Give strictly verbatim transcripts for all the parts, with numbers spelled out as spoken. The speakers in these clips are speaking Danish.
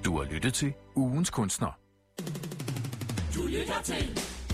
Du har lyttet til Ugens Kunstner. Du lytter til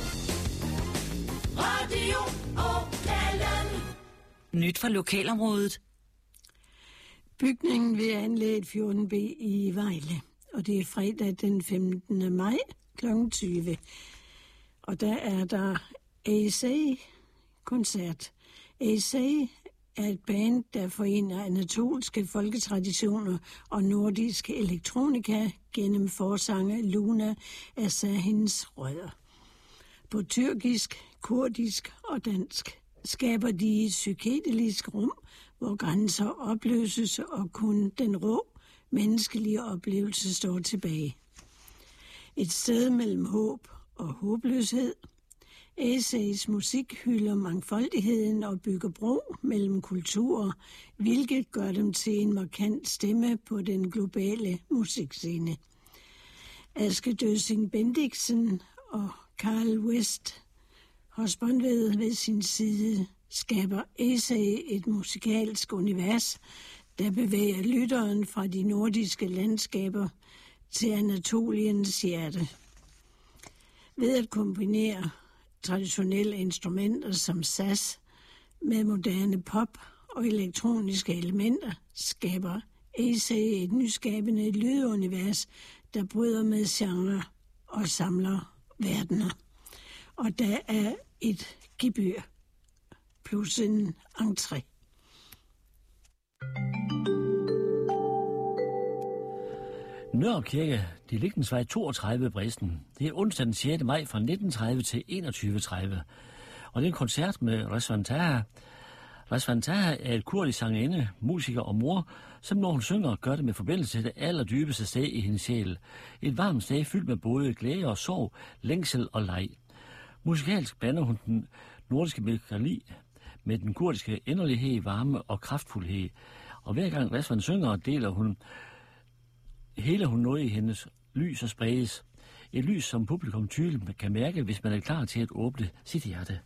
Radio Åland. Nyt fra lokalområdet. Bygningen ved anlægget fjorten B i Vejle, og det er fredag den femtende maj klokken tyve. Og der er der A C koncert. A C er et band, der forener anatolske folketraditioner og nordiske elektronika gennem forsange Luna af Sahins rødder. På tyrkisk, kurdisk og dansk skaber de et psykedelisk rum, hvor grænser opløses og kun den rå, menneskelige oplevelse står tilbage. Et sted mellem håb og håbløshed. A C's musik hylder mangfoldigheden og bygger bro mellem kulturer, hvilket gør dem til en markant stemme på den globale musikscene. Aske Døssing Bendiksen og Carl West Hosbåndved ved sin side skaber A C et musikalsk univers, der bevæger lytteren fra de nordiske landskaber til Anatoliens hjerte. Ved at kombinere traditionelle instrumenter som saz med moderne pop og elektroniske elementer skaber A C et nyskabende lydunivers, der bryder med genre og samler verdener. Og der er et gebyr plus en entré. Nørrekirke, det er Liggensvej toogtredive Bresen. Det er onsdag den sjette maj fra nitten tredive til enogtyve tredive. Og det er en koncert med Razvan Taha. Razvan Taha er et kurdisk sangerinde, musiker og mor, som når hun synger, gør det med forbindelse til det allerdybeste sted i hendes sjæl. Et varmt sted fyldt med både glæde og sorg, længsel og leg. Musikalsk blander hun den nordiske melankoli med den kurdiske inderlighed, varme og kraftfuldhed. Og hver gang Razvan synger, deler hun hele hun noget i hendes lys og spredes. Et lys, som publikum tydeligt kan mærke, hvis man er klar til at åbne sit hjerte.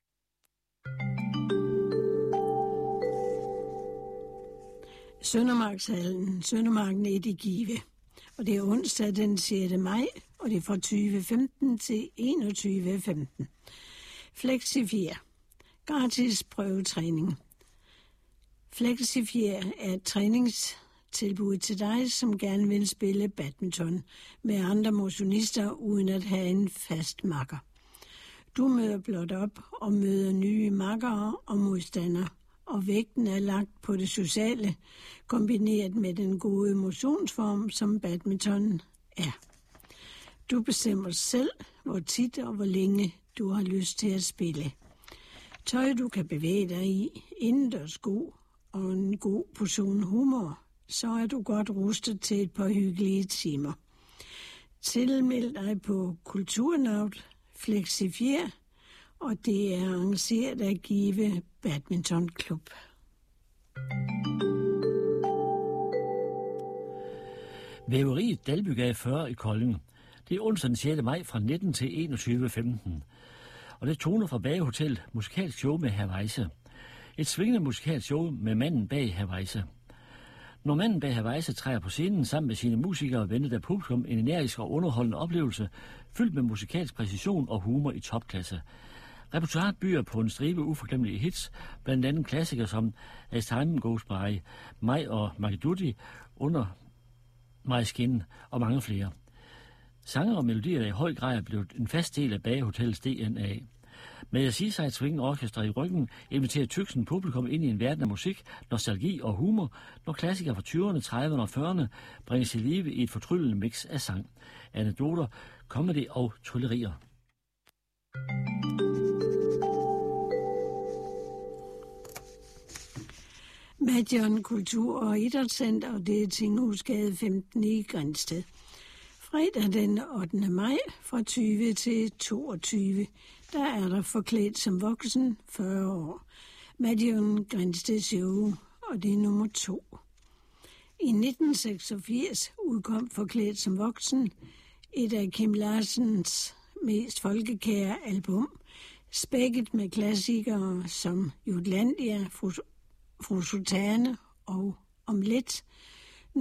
Søndermarkshallen, Søndermarken et i Give. Og det er onsdag den sjette maj, og det er fra tyve femten til enogtyve femten. Flexifier. Gratis prøvetræning. Flexifier er et træningstilbud til dig, som gerne vil spille badminton med andre motionister uden at have en fast makker. Du møder blot op og møder nye makkere og modstandere, og vægten er lagt på det sociale, kombineret med den gode motionsform, som badminton er. Du bestemmer selv, hvor tit og hvor længe du har lyst til at spille. Tøj, du kan bevæge dig i, indendørs sko og en god portion humor, så er du godt rustet til et par hyggelige timer. Tilmeld dig på Kulturnaut Flexifier, og det er arrangeret af Give Badminton Klub. Væveriet Dalbygade fyrre i Kolding. Det er onsdag den sjette maj fra nitten til enogtyve femten. Og det er toner fra Bagehotel, musikalsk show med Hr. Weisse. Et svingende musikalsk show med manden bag Hr. Weisse. Når manden bag Hr. Weisse træder på scenen sammen med sine musikere, venter der publikum en energisk og underholdende oplevelse, fyldt med musikalsk præcision og humor i topklasse. Repertoiret byer på en stribe uforglemmelige hits, blandt andet klassikere som As Time Goes By, Mig og Magiduti, Under My Skin og mange flere. Sanger og melodier, der i høj grad er blevet en fast del af Bagehotels D N A. Med Seaside Swing Orchestra i ryggen inviterer Tyksen publikum ind i en verden af musik, nostalgi og humor, når klassikere fra tyverne, trediverne og fyrrerne bringes til live i et fortryllende mix af sang, anekdoter, comedy og tryllerier. Madion Kultur- og Idrætscenter, og det er Tinghusgade femten i Grindsted. Fredag den ottende maj fra tyve til toogtyve, der er der forklædt som voksen fyrre år. Madion Grindsted Show, og det er nummer to. I nitten seksogfirs udkom Forklædt som voksen, et af Kim Larsens mest folkekære album, spækket med klassikere som Jutlandia, Fru Sultane og Om lidt. Nu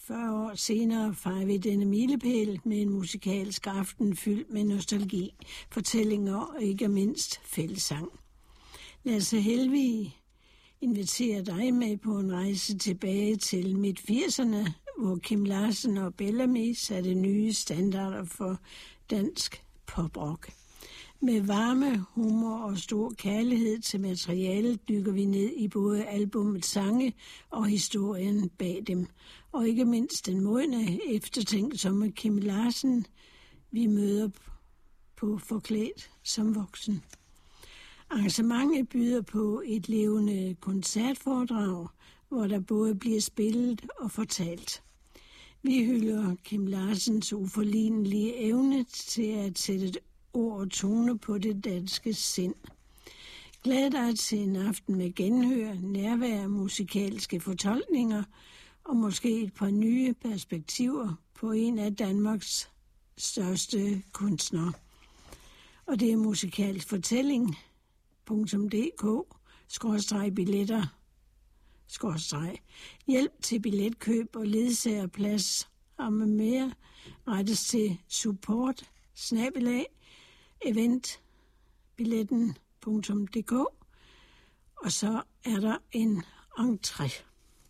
fyrre år senere fejrer vi denne milepæl med en musikalsk aften fyldt med nostalgi, fortællinger og ikke mindst fællessang. Lasse Helvig inviterer dig med på en rejse tilbage til midt firserne, hvor Kim Larsen og Bellamy satte nye standarder for dansk poprock. Med varme, humor og stor kærlighed til materialet dykker vi ned i både albumets sange og historien bag dem, og ikke mindst den modne, eftertænksomme Kim Larsen, vi møder på Forklædt som voksen. Arrangementet byder på et levende koncertforedrag, hvor der både bliver spillet og fortalt. Vi hylder Kim Larsens uforlignelige evne til at sætte ord og tone på det danske sind. Glæd dig til en aften med genhør, nærvær, musikalske fortolkninger og måske et par nye perspektiver på en af Danmarks største kunstnere. Og det er musikalsk fortælling punktum d k skråstreg billetter skråstreg hjælp til billetkøb og ledsagerplads og med mere rettes til support snabelag eventbilletten punktum d k, og så er der en entré.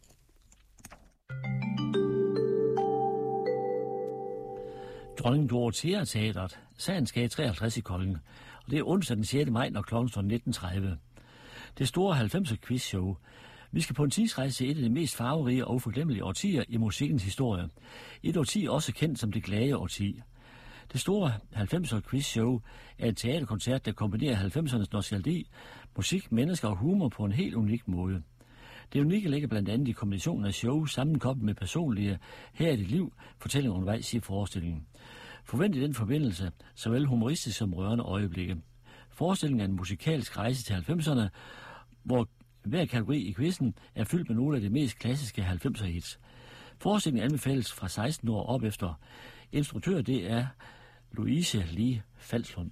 Dronning Dorothea Teatret, Sagens treoghalvtreds i Kolding, og det er onsdag den sjette maj, når klokken står nitten tredive. Det store halvfemser quizshow. Vi skal på en tidsrejse til et af de mest farverige og uforglemmelige årtier i musikkens historie. Et årti også kendt som det glade årti. Det store halvfemser quizshow er en teaterkoncert, der kombinerer halvfemsernes nostalgi, musik, mennesker og humor på en helt unik måde. Det unikke ligger blandt andet i kombinationen af show sammenkoblet med personlige her i dit liv fortællinger undervejs i forestillingen. Forvent i den forbindelse såvel humoristisk som rørende øjeblikke. Forestillingen er en musikalsk rejse til halvfemserne, hvor hver kategori i quizzen er fyldt med nogle af de mest klassiske halvfemser hits. Forestillingen anbefales fra seksten år op efter. Instruktør det er Louise Lie Falslund.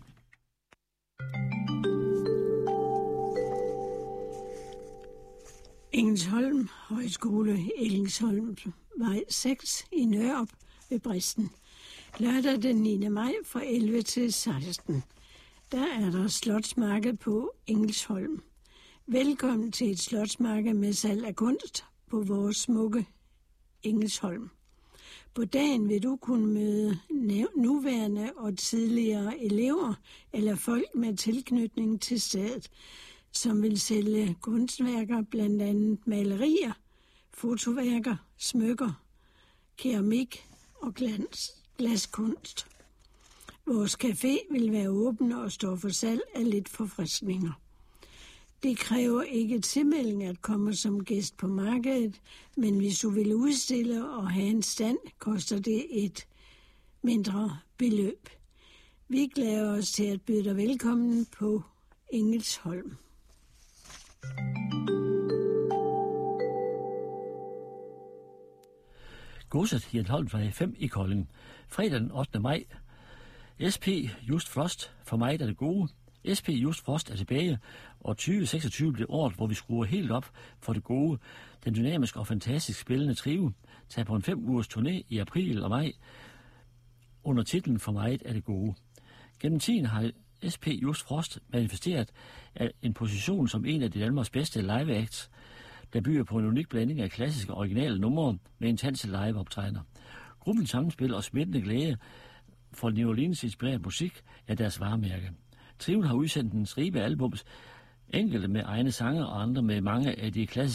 Engelsholm Højskole, Engelsholm, vej seks i Nørup ved Bristen. Lørdag den niende maj fra elleve til seksten. Der er der slotsmarked på Engelsholm. Velkommen til et slotsmarked med salg af kunst på vores smukke Engelsholm. På dagen vil du kunne møde nuværende og tidligere elever eller folk med tilknytning til stedet, som vil sælge kunstværker, blandt andet malerier, fotoværker, smykker, keramik og glans, glaskunst. Vores café vil være åben og stå for salg af lidt forfriskninger. Det kræver ikke tilmelding at komme som gæst på markedet, men hvis du vil udstille og have en stand, koster det et mindre beløb. Vi glæder os til at byde dig velkommen på Engelsholm. Godset Hirtholmsvej fem i Kolding. Fredag den ottende maj. S P Just Frost, for mig er det gode. S P Just Frost er tilbage, og tyve seksogtyve bliver året, hvor vi skruer helt op for det gode. Den dynamiske og fantastisk spillende trio tager på en fem ugers turné i april og maj under titlen For mig er det gode. Gennem tiden har S P Just Frost manifesteret en position som en af de Danmarks bedste live acts, der bygger på en unik blanding af klassiske og originale numre med intense live-optrædener. Gruppens sammenspil og smittende glæde for New Orleans inspireret musik er deres varemærke. Trioen har udsendt en stribe albums, enkelte med egne sange og andre med mange af de klassiske